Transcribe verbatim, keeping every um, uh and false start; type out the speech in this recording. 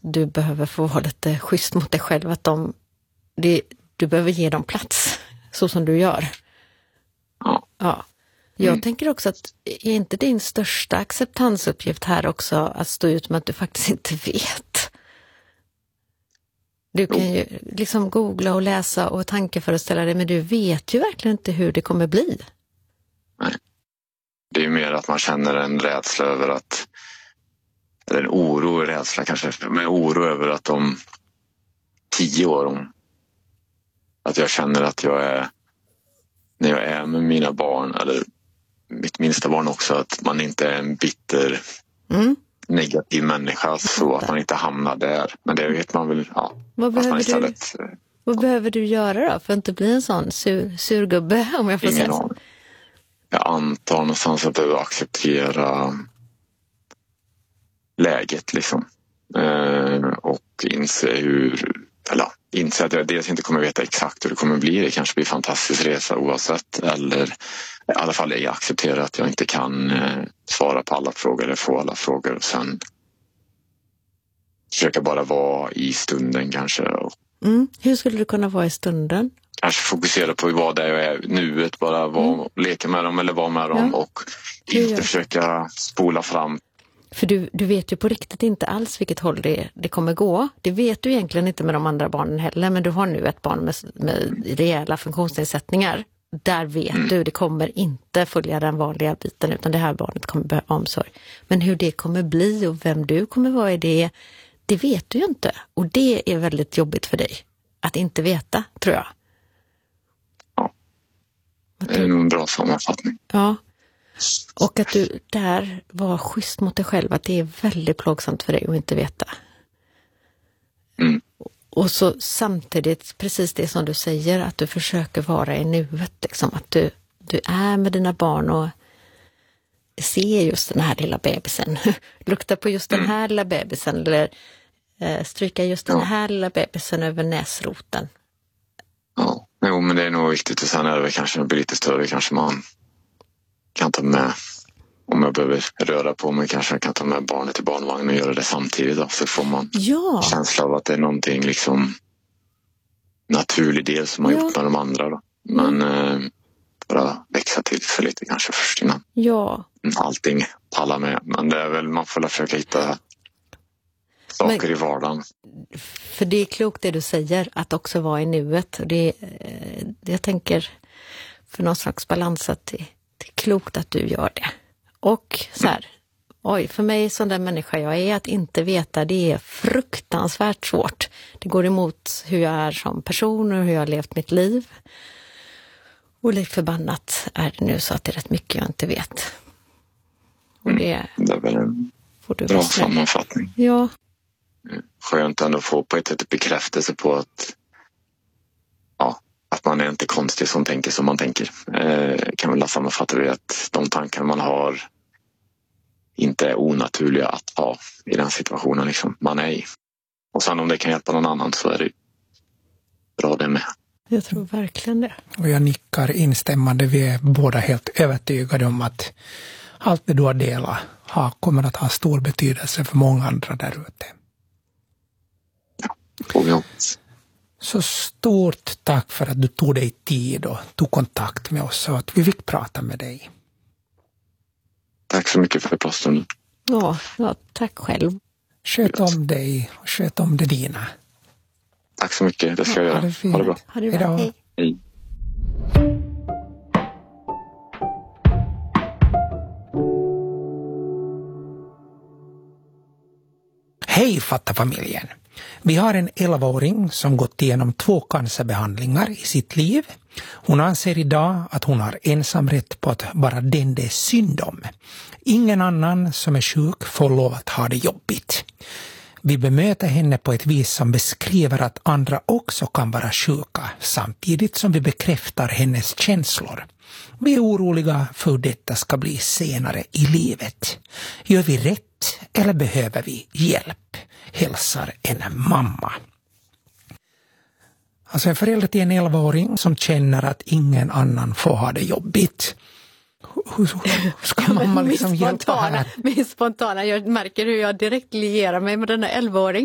du behöver få vara lite schysst mot dig själv. Att de, det, du behöver ge dem plats så som du gör. Ja. Ja. Jag Mm. tänker också att är inte din största acceptansuppgift här också att stå ut med att du faktiskt inte vet? Du kan ju liksom googla och läsa och tankeföreställa dig, men du vet ju verkligen inte hur det kommer bli. Nej. Det är ju mer att man känner en rädsla över att, eller en oro och rädsla kanske, men oro över att om tio år, om, att jag känner att jag är, när jag är med mina barn, eller mitt minsta barn också, att man inte är en bitter Mm. negativ människa, så att man inte hamnar där. Men det vet man väl, ja. Vad Att man behöver, istället, du, vad behöver du göra då för att inte bli en sån sur, surgubbe, om jag får ingen säga så? aning. Jag antar någonstans att jag behöver acceptera läget liksom. Eh, och inse hur, eller inse att jag dels inte kommer veta exakt hur det kommer bli. Det kanske blir en fantastisk resa oavsett. Eller i alla fall jag accepterar att jag inte kan eh, svara på alla frågor eller få alla frågor. Och sen försöka bara vara i stunden kanske. Och Mm. Hur skulle du kunna vara i stunden? kanske fokusera på vad det är jag är nuet. Bara vara, Mm. leka med dem eller vara med dem. Ja. Och Det inte gör. försöka spola fram. För du, du vet ju på riktigt inte alls vilket håll det, det kommer gå. Det vet du egentligen inte med de andra barnen heller. Men du har nu ett barn med, med rejäla funktionsnedsättningar. Där vet Mm. du, det kommer inte följa den vanliga biten, utan det här barnet kommer behöva omsorg. Men hur det kommer bli och vem du kommer vara i det, det vet du ju inte. Och det är väldigt jobbigt för dig att inte veta, tror jag. Ja. Det är nog en bra sammanfattning. Ja. Och att du där var schysst mot dig själv, att det är väldigt plågsamt för dig att inte veta. Mm. Och så samtidigt, precis det som du säger, att du försöker vara i nuet. Liksom, att du, du är med dina barn och ser just den här lilla bebisen. Lukta på just den här lilla bebisen. Eller eh, stryka just den Ja. här lilla bebisen över näsroten. Ja, jo, men det är nog viktigt. Och sen är det väl kanske något lite större. Kanske man kan ta med, om jag behöver röra på mig, kanske jag kan ta med barnet i barnvagn och göra det samtidigt. Då, så får man Ja. känsla av att det är någonting liksom naturlig del som man Ja. gjort med de andra. Då. Men eh, bara växa till för lite kanske först innan Ja. allting pallar med. Men det är väl, man får försöka hitta saker Men- i vardagen. För det är klokt det du säger, att också vara i nuet. Och det, eh, det jag tänker för någon slags balans att det, det är klokt att du gör det. Och så här, oj, för mig som den människa jag är, att inte veta, det är fruktansvärt svårt. Det går emot hur jag är som person och hur jag har levt mitt liv. Och lite förbannat är det nu så att det är rätt mycket jag inte vet. Och det Det är väl en får du bra vara snäll. sammanfattning. Ja. Skönt ändå att få på ett sätt bekräftelse på att, ja, att man är inte konstig som tänker som man tänker. Eh, kan väl sammanfatta det att de tankar man har inte är onaturliga att ha i den situationen liksom man är i. Och sen om det kan hjälpa någon annan så är det bra det med. Jag tror verkligen det. Och jag nickar instämmande. Vi är båda helt övertygade om att allt det du har delat har, kommer att ha stor betydelse för många andra där ute. Och vi hoppas. Så stort tack för att du tog dig tid och tog kontakt med oss så att vi fick prata med dig. Tack så mycket för pratstunden. Ja, ja, tack själv. Sköt om dig och sköt om det dina. Tack så mycket, det ska jag Ha göra. det fint. Ha det bra. Ha det bra. Hejdå. Hej. Hej. Hej Fatta-familjen! Vi har en elvaåring som gått igenom två cancerbehandlingar i sitt liv. Hon anser idag att hon har ensamrätt på att vara den det är synd om. Ingen annan som är sjuk får lov att ha det jobbigt. Vi bemöter henne på ett vis som beskriver att andra också kan vara sjuka samtidigt som vi bekräftar hennes känslor. Vi är oroliga för hur detta ska bli senare i livet. Gör vi rätt eller behöver vi hjälp? Hälsar en mamma. Alltså en förälder till en elvaåring som känner att ingen annan får ha det jobbigt. Hur ska mamma liksom hjälpa henne? Min spontana, jag märker hur jag direkt lierar mig med denna elvaåring.